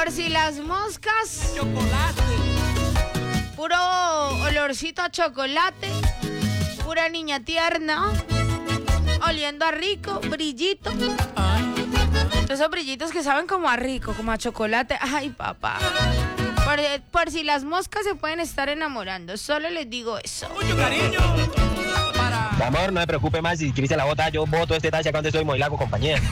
Por si las moscas. Chocolate. Puro olorcito a chocolate. Pura niña tierna. Oliendo a rico, brillito. Esos brillitos que saben como a rico, como a chocolate. Ay, papá. Por si las moscas se pueden estar enamorando. Solo les digo eso. Mucho cariño. Mi amor, no me preocupe más. Si Cristian la bota, yo voto este taxi acá donde estoy, y le hago compañía.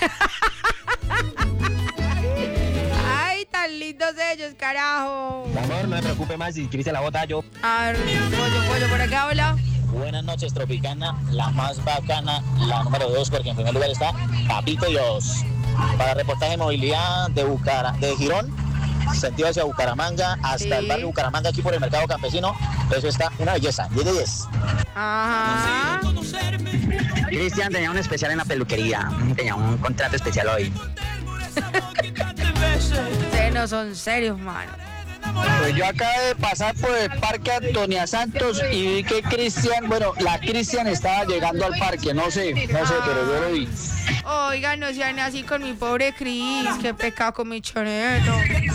Ay, tan lindos ellos, carajo. Mi amor, no me preocupe más. Si Cristian la bota, yo... A ver, pollo, por acá, hola. Buenas noches, Tropicana, la más bacana, la número 2, porque en primer lugar está Papito Dios. Para reportaje de movilidad de Girón, sentido hacia Bucaramanga, hasta el barrio Bucaramanga, aquí por el mercado campesino, eso está una belleza, 10 de 10. Ajá. Cristian tenía un especial en la peluquería, tenía un contrato especial hoy. Ustedes no son serios, mano. Pues yo acabo de pasar por el parque Antonia Santos y vi que la Cristian estaba llegando al parque, no sé, pero yo lo vi. Oigan, no sean así con mi pobre Cris, qué pecado con mi choneto.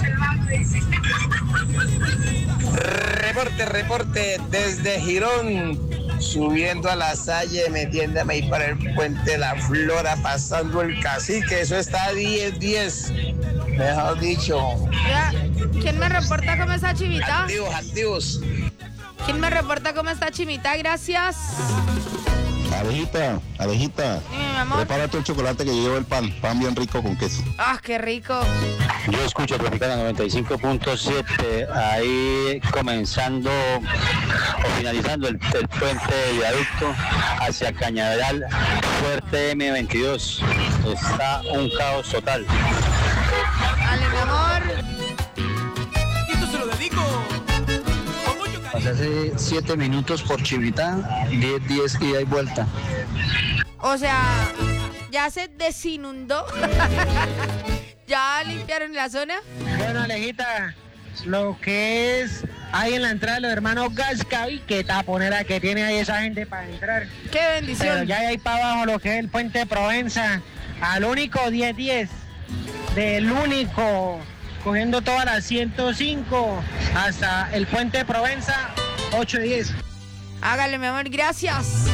Reporte desde Girón, subiendo a la Salle, metiéndome ahí para el Puente de la Flora, pasando el Cacique, eso está 10-10, mejor dicho. Ya, ¿quién me reporta cómo está Chimita? Activos. ¿Quién me reporta cómo está Chimita? Gracias. Alejita, Dime, mi amor. prepárate el chocolate que llevo el pan bien rico con queso. Ah, qué rico. Yo escucho Tropicana 95.7, ahí comenzando o finalizando el puente de viaducto hacia Cañaveral, Fuerte M22. Está un caos total. Dale, mi amor. Y esto se lo dedico. Con mucho cariño. Pasé hace 7 minutos por Chivita, 10 ida y vuelta. O sea, ya se desinundó. ¿Ya limpiaron la zona? Bueno, Alejita, lo que es ahí en la entrada de los hermanos Gascavi, qué taponera que tiene ahí esa gente para entrar. ¡Qué bendición! Pero ya hay ahí para abajo lo que es el puente de Provenza, al único 10-10, del único, cogiendo todas las 105 hasta el puente de Provenza, 8-10. Hágale, mi amor, gracias.